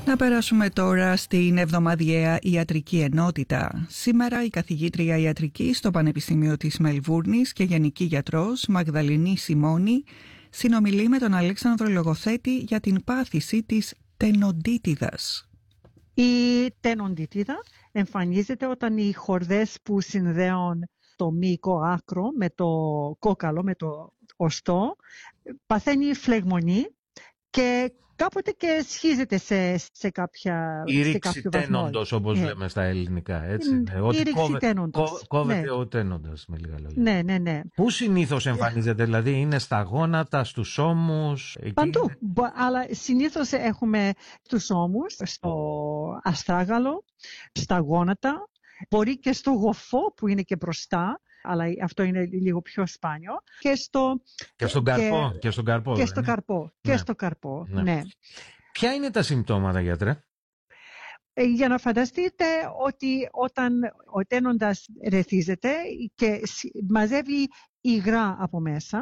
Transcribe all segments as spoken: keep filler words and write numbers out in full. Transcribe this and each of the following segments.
Να περάσουμε τώρα στην εβδομαδιαία ιατρική ενότητα. Σήμερα η καθηγήτρια ιατρικής στο Πανεπιστήμιο της Μελβούρνης και γενική γιατρός Μαγδαληνή Σιμώνη συνομιλεί με τον Αλέξανδρο Λογοθέτη για την πάθηση της τενοντίτιδας. Η τενοντίτιδα εμφανίζεται όταν οι χορδές που συνδέουν το μυϊκό άκρο με το κόκαλο, με το οστό, παθαίνει φλεγμονή και κάποτε και σχίζεται σε, σε, κάποια, η σε κάποιο βαθμό. Η ρήξη τένοντος, όπως yeah. λέμε στα ελληνικά, έτσι. Η, ναι. Ότι η ρήξη κόβε, τένοντος. Κό, κόβεται ναι. ο τένοντας, με λίγα λόγια. Ναι, ναι, ναι. Πού συνήθως εμφανίζεται, δηλαδή, είναι στα γόνατα, στους ώμους? Εκεί παντού, είναι... αλλά συνήθως έχουμε στους ώμους, στο αστράγαλο, στα γόνατα, μπορεί και στο γοφό που είναι και μπροστά, αλλά αυτό είναι λίγο πιο σπάνιο. Και, στο, και στον καρπό. Και, και στον καρπό. Και στο καρπό. Ναι. Και στο καρπό, ναι. ναι. Ποια είναι τα συμπτώματα, γιατρέ? Ε, για να φανταστείτε ότι όταν ο τένοντας ρεθίζεται και μαζεύει υγρά από μέσα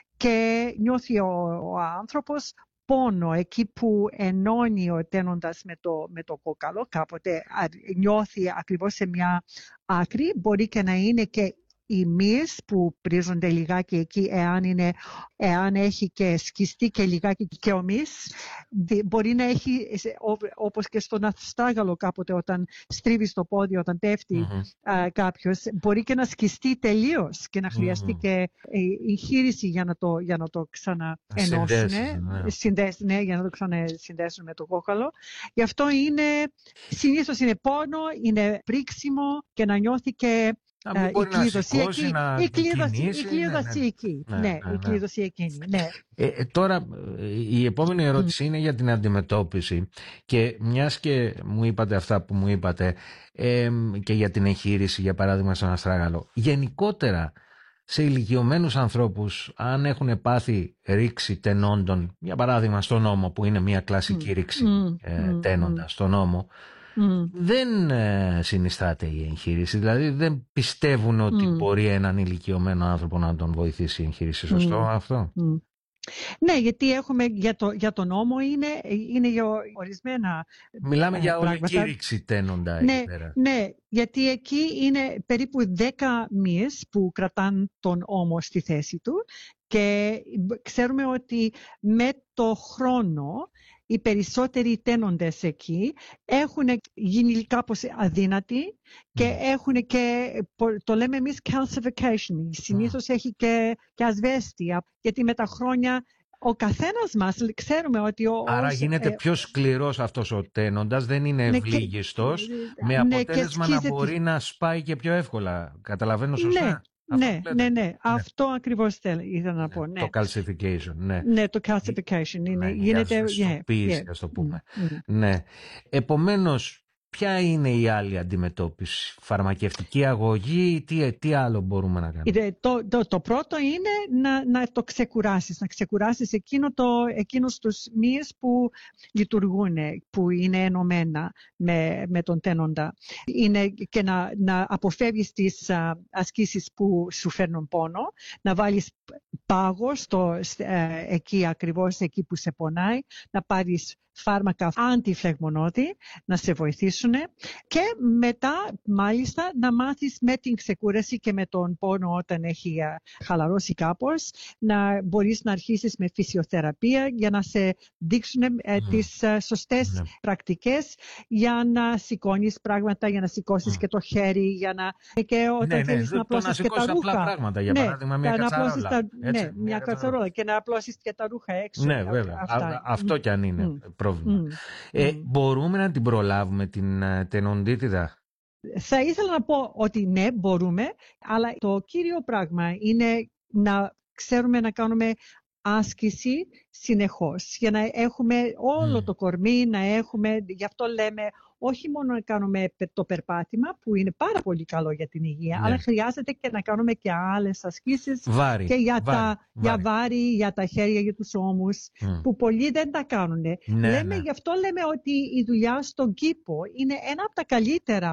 και νιώθει ο, ο άνθρωπος πόνο εκεί που ενώνει ο τένοντας με το, με το κόκαλο, κάποτε νιώθει ακριβώς σε μια άκρη, μπορεί και να είναι και οι μυες που πρίζονται λιγάκι εκεί, εάν, είναι, εάν έχει και σκιστεί και λιγάκι και ο μυς, μπορεί να έχει, όπως και στον αστράγαλο κάποτε όταν στρίβει το πόδι, όταν πέφτει mm-hmm. α, κάποιος, μπορεί και να σκιστεί τελείως και να χρειαστεί mm-hmm. και εγχείρηση για να το, για να το ξαναενώσουν, ναι. Συνδέσουν, ναι, για να το ξανασυνδέσουν με το κόκαλο. Γι' αυτό είναι, συνήθως είναι πόνο, είναι πρίξιμο και να νιώθει και να μπορεί να σηκώσει, να η κλείδωση, η κλείδωση εκεί. Ναι, ναι, ναι, η κλείδωση εκείνη. Ναι. Ε, τώρα, η επόμενη ερώτηση mm. είναι για την αντιμετώπιση. Και μιας και μου είπατε αυτά που μου είπατε, ε, και για την εγχείρηση, για παράδειγμα, στον αστράγαλο. Γενικότερα, σε ηλικιωμένους ανθρώπους, αν έχουν πάθει ρήξη τενόντων, για παράδειγμα στον ώμο, που είναι μια κλασική mm. ρήξη mm. Ε, mm. τένοντα mm. στον ώμο, Mm. δεν ε, συνιστάται η εγχείρηση, δηλαδή δεν πιστεύουν ότι mm. μπορεί έναν ηλικιωμένο άνθρωπο να τον βοηθήσει η εγχείρηση. Σωστό mm. αυτό? Mm. Ναι, γιατί έχουμε για, το, για τον νόμο είναι, είναι για ορισμένα. Μιλάμε ε, για πράγματα. ολική ρήξη τένοντα. Ναι, ναι, γιατί εκεί είναι περίπου δέκα μυες που κρατάνε τον ώμο στη θέση του και ξέρουμε ότι με το χρόνο οι περισσότεροι τένοντες εκεί έχουν γίνει κάπως αδύνατοι και mm. έχουν και, το λέμε εμείς, calcification. Συνήθως mm. έχει και, και ασβέστη, γιατί με τα χρόνια ο καθένας μας ξέρουμε ότι... Ο, Άρα ως, γίνεται ε, πιο σκληρός αυτός ο τένοντας, δεν είναι ναι, ευλίγιστος, και, με αποτέλεσμα ναι, να μπορεί να σπάει και πιο εύκολα. Καταλαβαίνω σωστά? Ναι. Ναι, ναι, ναι, ναι, αυτό ναι. ακριβώς ήθελα να πω. Ναι. Το calcification, ναι. Ναι, το calcification είναι, ναι, γίνεται... Η ασβεστοποίηση, yeah, ας το πούμε. Mm, mm. Ναι. Επομένως, ποια είναι η άλλη αντιμετώπιση? Φαρμακευτική αγωγή, τι, τι άλλο μπορούμε να κάνουμε? Το, το, το πρώτο είναι να, να το ξεκουράσεις, να ξεκουράσεις εκείνο το, εκείνους τους μυες που λειτουργούν, που είναι ενωμένα με, με τον τένοντα. Είναι και να, να αποφεύγεις τις α, ασκήσεις που σου φέρνουν πόνο, να βάλεις πάγο στο, ε, εκεί ακριβώς, εκεί που σε πονάει, να πάρεις φάρμακα αντιφλεγμονώδη να σε βοηθήσουν και μετά μάλιστα να μάθεις με την ξεκούραση και με τον πόνο όταν έχει χαλαρώσει κάπως, να μπορείς να αρχίσεις με φυσιοθεραπεία για να σε δείξουν ε, mm. τις uh, σωστές mm. πρακτικές για να σηκώνεις πράγματα, για να σηκώσεις mm. και το χέρι, για να... και όταν ναι, θέλεις ναι, να απλώσεις και τα ρούχα. Απλά πράγματα, για ναι, παράδειγμα μια κατσαρόλα. Τα, έτσι, ναι, μια, μια κατσαρόλα και να απλώσεις και τα ρούχα έξω. Ναι, βέβαια. Α, αυτό mm. κι αν είναι mm. πρόβλημα. Mm. Ε, mm. Μπορούμε να την προλάβουμε την uh, τενοντίτιδα? Θα ήθελα να πω ότι ναι, μπορούμε, αλλά το κύριο πράγμα είναι να ξέρουμε να κάνουμε άσκηση συνεχώς, για να έχουμε όλο mm. το κορμί, να έχουμε, γι' αυτό λέμε όχι μόνο να κάνουμε το περπάτημα που είναι πάρα πολύ καλό για την υγεία, ναι. αλλά χρειάζεται και να κάνουμε και άλλες ασκήσεις βάρη, και για, βάρη, τα, βάρη. για βάρη, για τα χέρια, για τους ώμους, mm. που πολλοί δεν τα κάνουν. Ναι, λέμε, ναι. Γι' αυτό λέμε ότι η δουλειά στον κήπο είναι ένα από τα καλύτερα